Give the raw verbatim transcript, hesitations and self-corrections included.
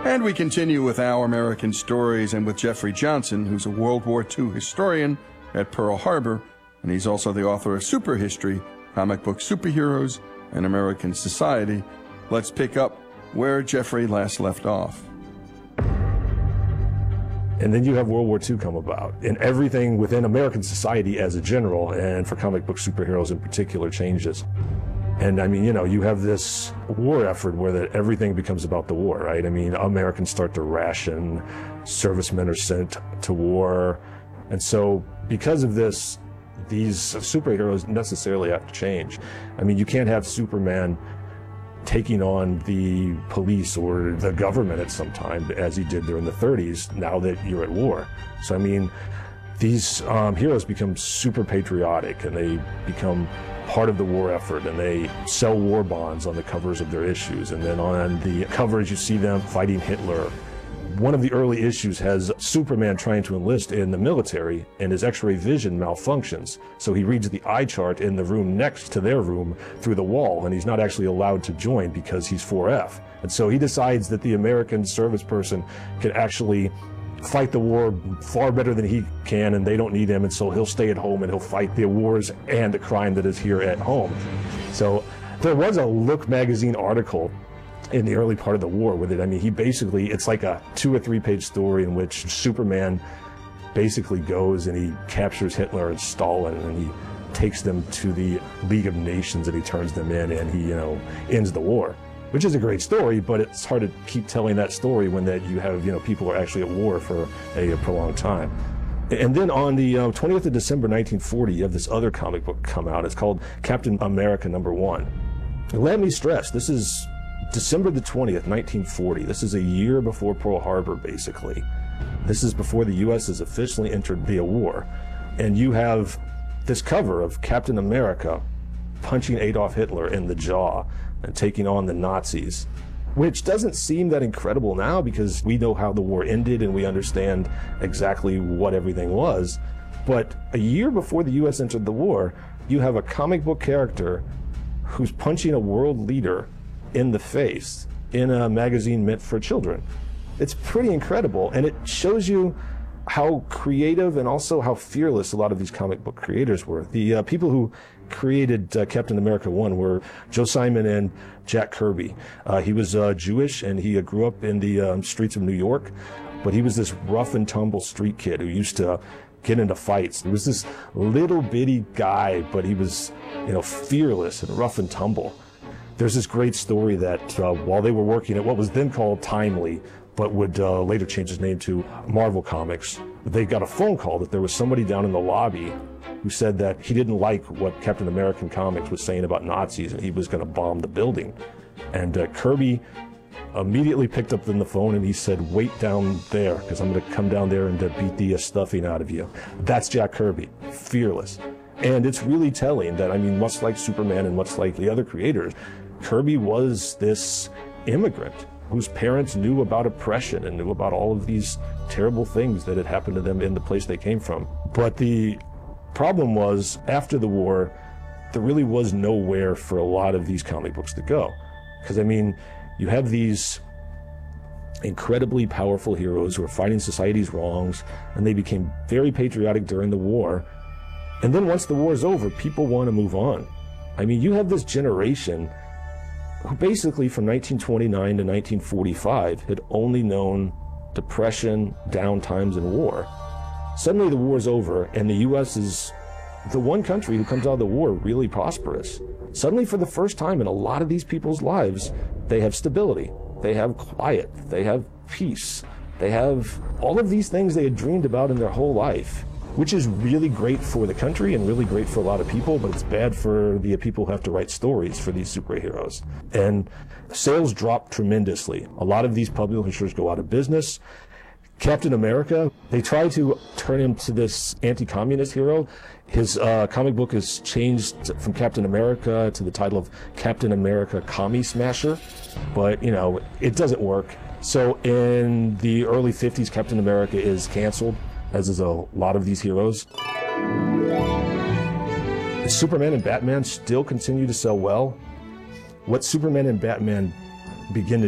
And we continue with Our American Stories and with Jeffrey Johnson, who's a World War Two historian at Pearl Harbor, and he's also the author of Super History, Comic Book Superheroes and American Society. Let's pick up where Jeffrey last left off. And then you have World War Two come about, and everything within American society as a general, and for comic book superheroes in particular, changes. And I mean, you know, you have this war effort where that everything becomes about the war, right? I mean, Americans start to ration, servicemen are sent to war. And so because of this, these superheroes necessarily have to change. I mean, you can't have Superman taking on the police or the government at some time, as he did during the thirties, now that you're at war. So, I mean, these um, heroes become super patriotic, and they become part of the war effort, and they sell war bonds on the covers of their issues. And then on the covers, you see them fighting Hitler. One of the early issues has Superman trying to enlist in the military, and his X-ray vision malfunctions. So he reads the eye chart in the room next to their room through the wall, and he's not actually allowed to join because he's four F. And so he decides that the American service person can actually fight the war far better than he can, and they don't need him, and so he'll stay at home and he'll fight the wars and the crime that is here at home. So there was a Look magazine article in the early part of the war with it. I mean, he basically, it's like a two or three page story in which Superman basically goes and he captures Hitler and Stalin, and he takes them to the League of Nations, and he turns them in, and he, you know, ends the war. Which is a great story, but it's hard to keep telling that story when that you have, you know, people are actually at war for a, a prolonged time. And then on the uh, twentieth of December nineteen forty, you have this other comic book come out. It's called Captain America number one. And let me stress, this is December the twentieth, nineteen forty. This is a year before Pearl Harbor, basically. This is before the U S has officially entered the war. And you have this cover of Captain America punching Adolf Hitler in the jaw and taking on the Nazis, which doesn't seem that incredible now because we know how the war ended and we understand exactly what everything was. But a year before the U S entered the war, you have a comic book character who's punching a world leader in the face in a magazine meant for children. It's pretty incredible, and it shows you how creative and also how fearless a lot of these comic book creators were. The uh, people who created uh, Captain America one were Joe Simon and Jack Kirby. Uh, he was uh, Jewish, and he uh, grew up in the um, streets of New York, but he was this rough and tumble street kid who used to get into fights. He was this little bitty guy, but he was, you know, fearless and rough and tumble. There's this great story that uh, while they were working at what was then called Timely, but would uh, later change his name to Marvel Comics, they got a phone call that there was somebody down in the lobby who said that he didn't like what Captain American Comics was saying about Nazis, and he was going to bomb the building. And uh, Kirby immediately picked up the phone and he said, "Wait down there, because I'm going to come down there and uh, beat the uh, stuffing out of you." That's Jack Kirby, fearless. And it's really telling that, I mean, much like Superman and much like the other creators, Kirby was this immigrant whose parents knew about oppression and knew about all of these terrible things that had happened to them in the place they came from. But the problem was, after the war, there really was nowhere for a lot of these comic books to go. Because, I mean, you have these incredibly powerful heroes who are fighting society's wrongs, and they became very patriotic during the war. And then once the war is over, people want to move on. I mean, you have this generation who basically from nineteen twenty-nine to nineteen forty-five had only known depression, down times, and war. Suddenly the war's over, and the U S is the one country who comes out of the war really prosperous. Suddenly, for the first time in a lot of these people's lives, they have stability, they have quiet, they have peace, they have all of these things they had dreamed about in their whole life, which is really great for the country and really great for a lot of people, but it's bad for the people who have to write stories for these superheroes. And sales drop tremendously. A lot of these publishers go out of business. Captain America, they try to turn him to this anti-communist hero. His uh, comic book is changed from Captain America to the title of Captain America Commie Smasher, but, you know, it doesn't work. So in the early fifties, Captain America is canceled, as is a lot of these heroes. Superman and Batman still continue to sell well. What Superman and Batman begin to